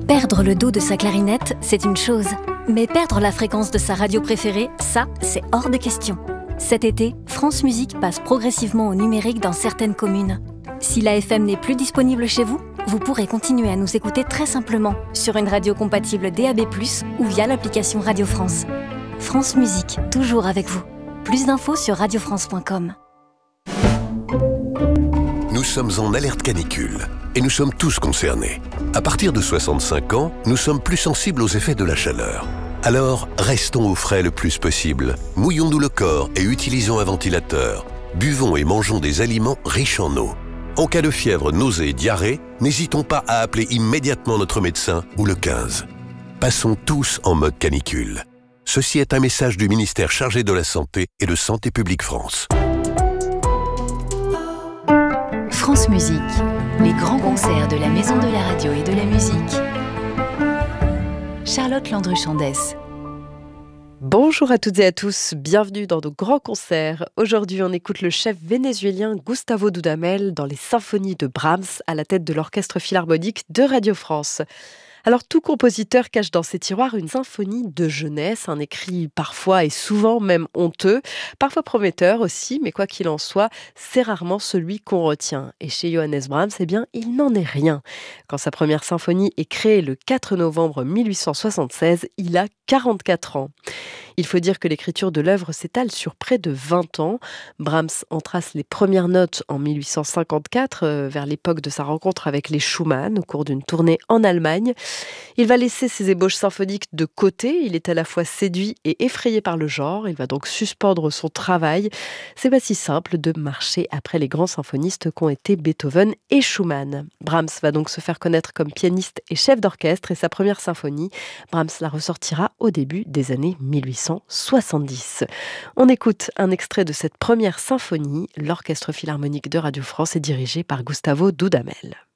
Perdre le dos de sa clarinette, c'est une chose. Mais perdre la fréquence de sa radio préférée, ça, c'est hors de question. Cet été, France Musique passe progressivement au numérique dans certaines communes. Si la FM n'est plus disponible chez vous, vous pourrez continuer à nous écouter très simplement sur une radio compatible DAB+, ou via l'application Radio France. France Musique, toujours avec vous. Plus d'infos sur radiofrance.com. Nous sommes en alerte canicule et nous sommes tous concernés. À partir de 65 ans, nous sommes plus sensibles aux effets de la chaleur. Alors, restons au frais le plus possible. Mouillons-nous le corps et utilisons un ventilateur. Buvons et mangeons des aliments riches en eau. En cas de fièvre, nausées et diarrhée, n'hésitons pas à appeler immédiatement notre médecin ou le 15. Passons tous en mode canicule. Ceci est un message du ministère chargé de la Santé et de Santé publique France. France Musique, les grands concerts de la Maison de la Radio et de la Musique. Charlotte Landru-Chandès. Bonjour à toutes et à tous, bienvenue dans nos grands concerts. Aujourd'hui, on écoute le chef vénézuélien Gustavo Dudamel dans les symphonies de Brahms à la tête de l'Orchestre Philharmonique de Radio France. Alors, tout compositeur cache dans ses tiroirs une symphonie de jeunesse, un écrit parfois et souvent même honteux, parfois prometteur aussi, mais quoi qu'il en soit, c'est rarement celui qu'on retient. Et chez Johannes Brahms, eh bien, il n'en est rien. Quand sa première symphonie est créée le 4 novembre 1876, il a 44 ans. Il faut dire que l'écriture de l'œuvre s'étale sur près de 20 ans. Brahms en trace les premières notes en 1854, vers l'époque de sa rencontre avec les Schumann, au cours d'une tournée en Allemagne. Il va laisser ses ébauches symphoniques de côté. Il est à la fois séduit et effrayé par le genre. Il va donc suspendre son travail. C'est pas si simple de marcher après les grands symphonistes qu'ont été Beethoven et Schumann. Brahms va donc se faire connaître comme pianiste et chef d'orchestre, et sa première symphonie, Brahms la ressortira au début des années 1870. On écoute un extrait de cette première symphonie. L'Orchestre Philharmonique de Radio France est dirigé par Gustavo Dudamel.